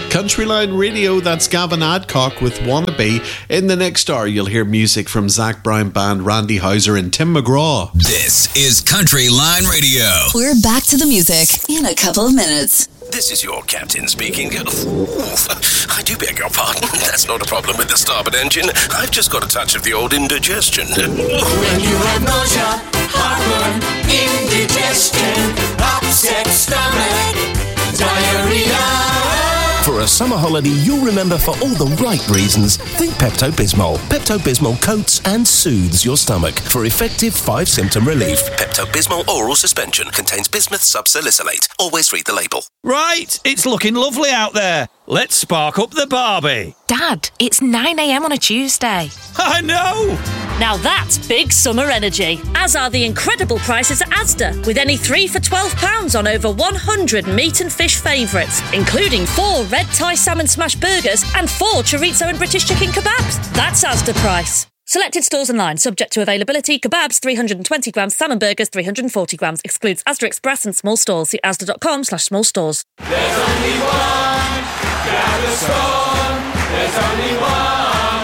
Countryline Radio, that's Gavin Adcock with Wannabe. In the next hour, you'll hear music from Zach Bryan Band, Randy Houser and Tim McGraw. This is Countryline Radio. We're back to the music in a couple of minutes. This is your captain speaking. I do beg your pardon. That's not a problem with the starboard engine. I've just got a touch of the old indigestion. When you have nausea, heartburn, indigestion, upset stomach, diarrhea. For a summer holiday you'll remember for all the right reasons, think Pepto-Bismol. Pepto-Bismol coats and soothes your stomach for effective 5-symptom relief. Pepto-Bismol oral suspension contains bismuth subsalicylate. Always read the label. Right, it's looking lovely out there. Let's spark up the Barbie. Dad, it's 9 a.m. on a Tuesday. I know! Now that's big summer energy, as are the incredible prices at Asda, with any 3 for £12 on over 100 meat and fish favourites, including 4 red Thai salmon smash burgers and 4 chorizo and British chicken kebabs. That's Asda price. Selected stores online, subject to availability. Kebabs 320 grams, salmon burgers 340 grams. Excludes Asda Express and small stores. See asda.com/small stores. There's only one Gaviscon. There's only one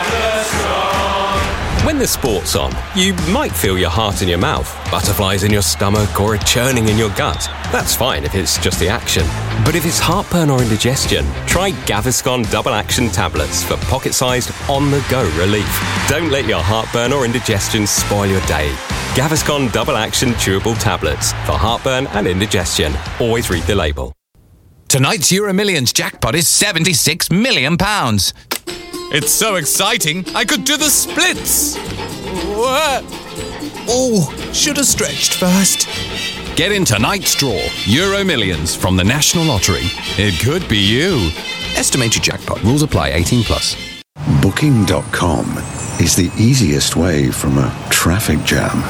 Gaviscon. When the sport's on, you might feel your heart in your mouth, butterflies in your stomach, or a churning in your gut. That's fine if it's just the action. But if it's heartburn or indigestion, try Gaviscon Double Action Tablets for pocket-sized, on-the-go relief. Don't let your heartburn or indigestion spoil your day. Gaviscon Double Action Chewable Tablets for heartburn and indigestion. Always read the label. Tonight's Euro Millions jackpot is £76 million. It's so exciting, I could do the splits. What? Oh, should have stretched first. Get in tonight's draw, Euro Millions from the National Lottery. It could be you. Estimated jackpot. Rules apply. 18+. Booking.com is the easiest way from a traffic jam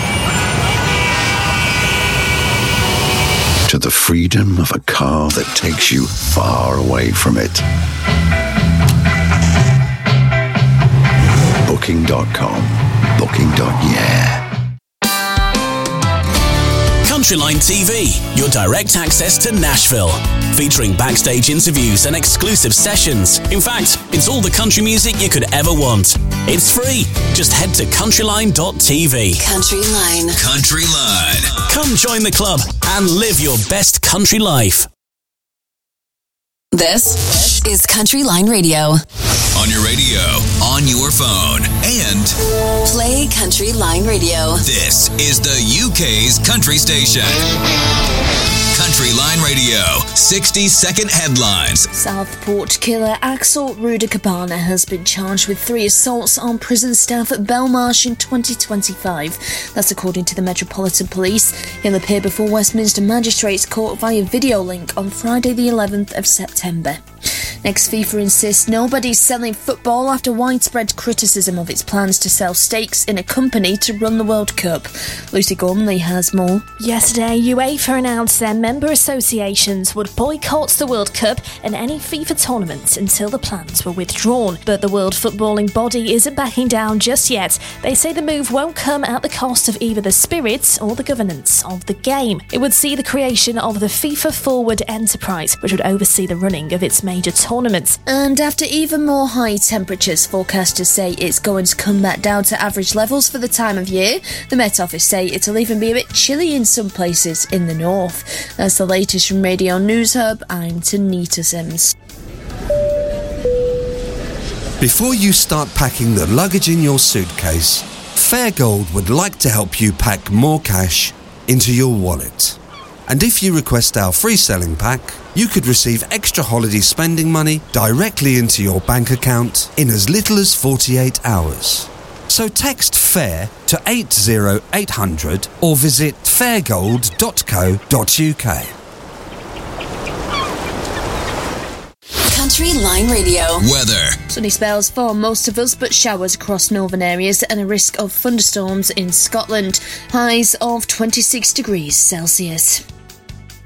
to the freedom of a car that takes you far away from it. Booking.com. Booking.yeah. Countryline TV, your direct access to Nashville. Featuring backstage interviews and exclusive sessions. In fact, it's all the country music you could ever want. It's free. Just head to countryline.tv. Countryline. Countryline. Come join the club and live your best country life. This is Countryline Radio. On your radio, on your phone, and Play Countryline Radio. This is the UK's country station. Countryline Radio, 60-second headlines. Southport killer Axel Rudakabana has been charged with 3 assaults on prison staff at Belmarsh in 2025. That's according to the Metropolitan Police. He'll appear before Westminster Magistrates Court via video link on Friday the 11th of September. Next, FIFA insists nobody's selling football after widespread criticism of its plans to sell stakes in a company to run the World Cup. Lucy Gormley has more. Yesterday, UEFA announced their member associations would boycott the World Cup and any FIFA tournaments until the plans were withdrawn. But the World Footballing Body isn't backing down just yet. They say the move won't come at the cost of either the spirit or the governance of the game. It would see the creation of the FIFA Forward Enterprise, which would oversee the running of its major tournaments. And after even more high temperatures, forecasters say it's going to come back down to average levels for the time of year. The Met Office say it'll even be a bit chilly in some places in the north. That's the latest from Radio News Hub. I'm Tanita Sims. Before you start packing the luggage in your suitcase, Fairgold would like to help you pack more cash into your wallet. And if you request our free selling pack, you could receive extra holiday spending money directly into your bank account in as little as 48 hours. So text FAIR to 80800 or visit fairgold.co.uk. Countryline Radio. Weather. Sunny spells for most of us, but showers across northern areas and a risk of thunderstorms in Scotland. Highs of 26 degrees Celsius.